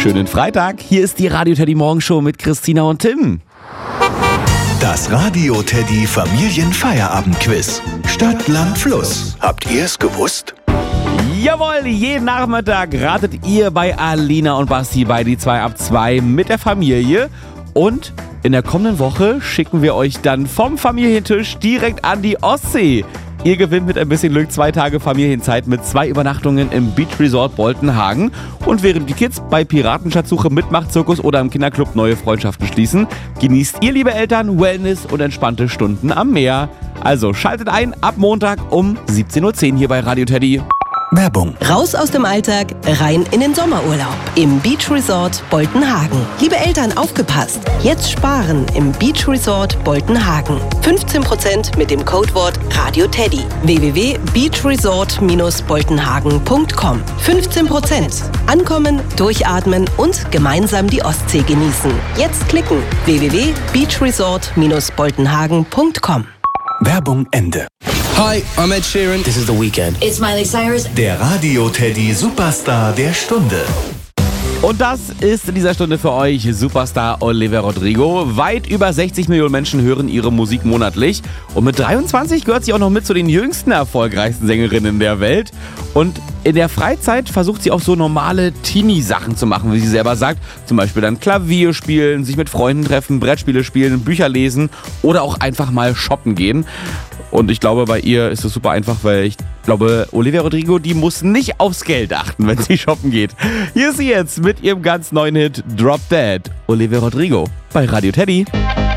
Schönen Freitag, hier ist die Radio Teddy Morgenshow mit Christina und Tim. Das Radio Teddy Familienfeierabendquiz. Stadt, Land, Fluss. Habt ihr es gewusst? Jawohl, jeden Nachmittag ratet ihr bei Alina und Basti bei die 2 ab 2 mit der Familie. Und in der kommenden Woche schicken wir euch dann vom Familientisch direkt an die Ostsee. Ihr gewinnt mit ein bisschen Glück 2 Tage Familienzeit mit 2 Übernachtungen im Beach Resort Boltenhagen. Und während die Kids bei Piratenschatzsuche, Mitmachzirkus oder im Kinderclub neue Freundschaften schließen, genießt ihr, liebe Eltern, Wellness und entspannte Stunden am Meer. Also schaltet ein ab Montag um 17:10 Uhr hier bei Radio Teddy. Werbung. Raus aus dem Alltag, rein in den Sommerurlaub im Beach Resort Boltenhagen. Liebe Eltern, aufgepasst! Jetzt sparen im Beach Resort Boltenhagen. 15% mit dem Codewort Radio Teddy. www.beachresort-boltenhagen.com. 15%. Ankommen, durchatmen und gemeinsam die Ostsee genießen. Jetzt klicken. www.beachresort-boltenhagen.com. Werbung Ende. Hi, I'm Ed Sheeran. This is The Weeknd. It's Miley Cyrus. Der Radio Teddy Superstar der Stunde. Und das ist in dieser Stunde für euch Superstar Olivia Rodrigo. Weit über 60 Millionen Menschen hören ihre Musik monatlich. Und mit 23 gehört sie auch noch mit zu den jüngsten erfolgreichsten Sängerinnen der Welt. Und in der Freizeit versucht sie auch so normale Teenie-Sachen zu machen, wie sie selber sagt. Zum Beispiel dann Klavier spielen, sich mit Freunden treffen, Brettspiele spielen, Bücher lesen oder auch einfach mal shoppen gehen. Und ich glaube, bei ihr ist es super einfach, weil ich glaube, Olivia Rodrigo, die muss nicht aufs Geld achten, wenn sie shoppen geht. Hier ist sie jetzt mit ihrem ganz neuen Hit Drop Dead. Olivia Rodrigo bei Radio Teddy.